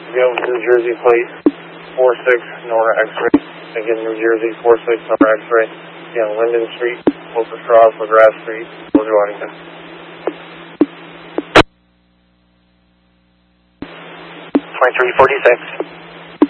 Again, New Jersey plate, 46 Nora X-ray. Again, New Jersey, 46 Nora X-ray. Again, Linden Street, Wilbur Straw, McGrath Street, George Waddington. 2346.